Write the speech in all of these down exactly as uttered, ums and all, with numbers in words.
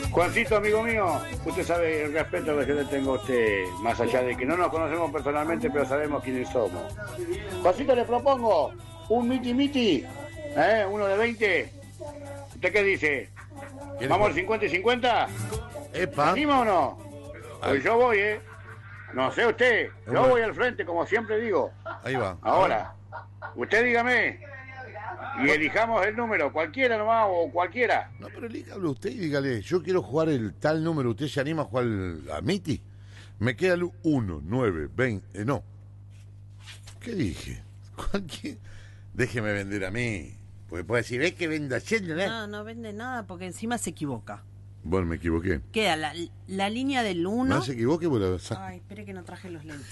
Juancito, amigo mío, usted sabe el respeto que yo le tengo a usted, más allá de que no nos conocemos personalmente, pero sabemos quiénes somos. Juancito, le propongo un miti miti, ¿eh? Uno de veinte. ¿Usted qué dice? ¿Vamos al cincuenta y cincuenta? Epa. ¿Se anima o no? Pues yo voy, ¿eh? No sé usted, yo bueno. voy al frente, como siempre digo. Ahí va. Ahora, usted dígame, y elijamos el número, cualquiera nomás o cualquiera. No, pero elíjalo usted y dígale, yo quiero jugar el tal número, ¿usted se anima a jugar el- a Miti? Me queda el uno, nueve, veinte, eh, no. ¿Qué dije? Cualquier... Déjeme vender a mí. Porque puede decir, ¿ves que venda haciendo, no? No, no vende nada porque encima se equivoca. Bueno, me equivoqué. Queda la, la línea del uno. No se equivoque, porque la sa- Ay, espere que no traje los lentes.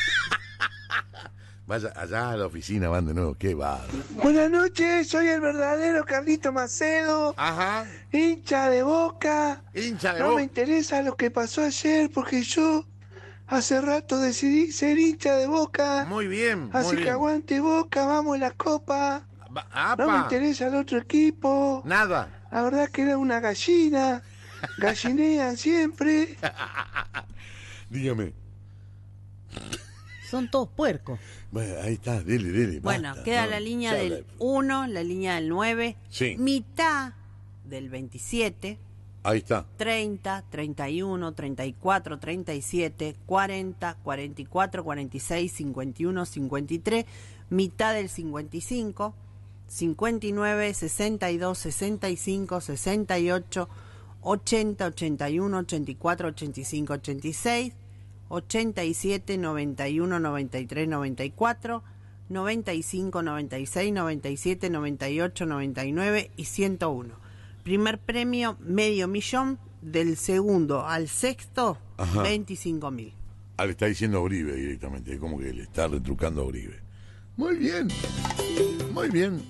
vaya allá a la oficina, van de nuevo, qué va. Buenas noches, soy el verdadero Carlito Macedo, Ajá, hincha de Boca. hincha de No Boca. me interesa lo que pasó ayer porque yo hace rato decidí ser hincha de Boca. Muy bien, Así muy que bien. aguante Boca, vamos a la copa. Va- No me apa, interesa el otro equipo. nada. La verdad que era una gallina. Gallinean siempre. Dígame. Son todos puercos. Bueno, ahí está, dele, dele. Bueno, basta, queda no, la línea ya del la- uno, la línea del nueve, Sí. mitad del veintisiete, Ahí está. treinta, treinta y uno, treinta y cuatro, treinta y siete, cuarenta, cuarenta y cuatro, cuarenta y seis, cincuenta y uno, cincuenta y tres, mitad del cincuenta y cinco, cincuenta y nueve, sesenta y dos, sesenta y cinco, sesenta y ocho, ochenta, ochenta y uno, ochenta y cuatro, ochenta y cinco, ochenta y seis, ochenta y siete, noventa y uno, noventa y tres, noventa y cuatro, noventa y cinco, noventa y seis, noventa y siete, noventa y ocho, noventa y nueve y ciento uno. Primer premio, medio millón. Del segundo al sexto, Ajá. veinticinco mil. Ah, le está diciendo a Uribe directamente, como que le está retrucando a Uribe. Muy bien, muy bien.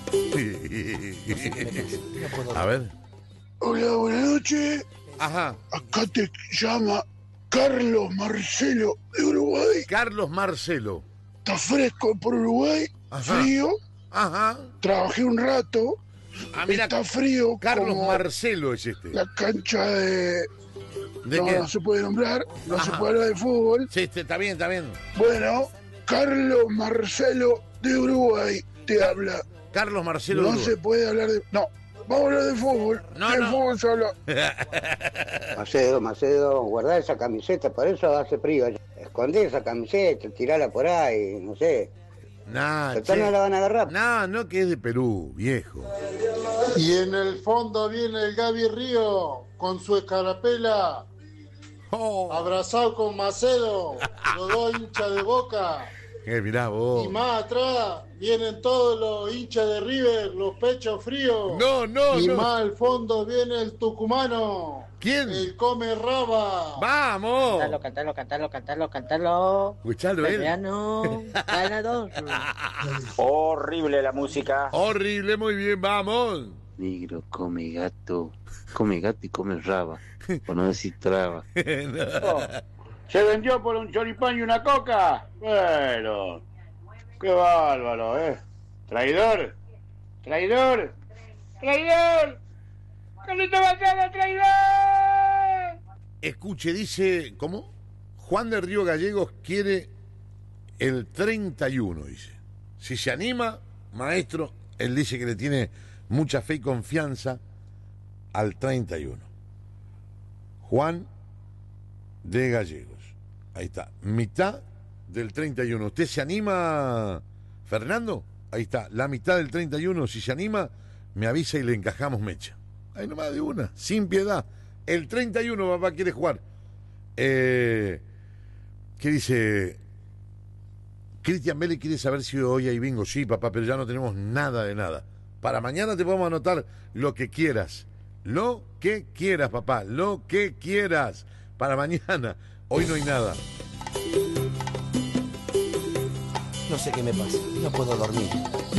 A ver. Hola, buenas noches. Ajá. Acá te llama Carlos Marcelo de Uruguay. Carlos Marcelo. Está fresco por Uruguay, Ajá. frío. Ajá. Trabajé un rato. Ah, mira, Está frío Carlos como Marcelo es este. la cancha de... ¿De no, qué? no se puede nombrar, no Ajá. se puede hablar de fútbol. Sí, este, está bien, está bien. Bueno, Carlos Marcelo de Uruguay te habla. Carlos Marcelo. No Uruguay. se puede hablar de... No, vamos a hablar de fútbol. No, de no. fútbol se habla. Macedo, Macedo, guardá esa camiseta, por eso hace frío. Escondé esa camiseta, tirala por ahí, no sé. Nah, Total che. no la van a agarrar. Nah, no, que es de Perú, viejo. Y en el fondo viene el Gaby Río con su escarapela, Oh. abrazado con Macedo, los dos hinchas de Boca. Eh, mirá vos. Y más atrás vienen todos los hinchas de River, los pechos fríos. No, no, y no. más al fondo viene el tucumano. ¿Quién? El come raba. ¡Vamos! Cantalo, cantalo, cantalo, cantalo, cantalo. Escuchalo, él. Verano, ganador. Horrible la música. Horrible, muy bien, vamos. Negro come gato, come gato y come raba, por no decir traba. Oh, ¿se vendió por un choripán y una coca? Bueno, qué bárbaro, ¿eh? Traidor, traidor, traidor. ¡Carlito Macedo, traidor! Escuche, dice, ¿cómo? Juan de Río Gallegos quiere el treinta y uno, dice. Si se anima, maestro, él dice que le tiene mucha fe y confianza al treinta y uno. Juan de Gallegos. Ahí está, mitad del treinta y uno. ¿Usted se anima, Fernando? Ahí está, la mitad del treinta y uno. Si se anima, me avisa y le encajamos mecha. Ahí nomás de una, sin piedad. El treinta y uno, papá, quiere jugar. Eh, ¿Qué dice? Cristian Vélez quiere saber si hoy hay bingo. Sí, papá, pero ya no tenemos nada de nada. Para mañana te podemos anotar lo que quieras. Lo que quieras, papá. Lo que quieras. Para mañana. Hoy no hay nada. No sé qué me pasa. No puedo dormir.